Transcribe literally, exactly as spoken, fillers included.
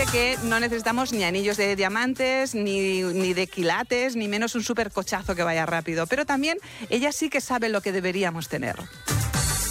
dice que no necesitamos ni anillos de diamantes, ni, ni de quilates, ni menos un supercochazo que vaya rápido. Pero también ella sí que sabe lo que deberíamos tener.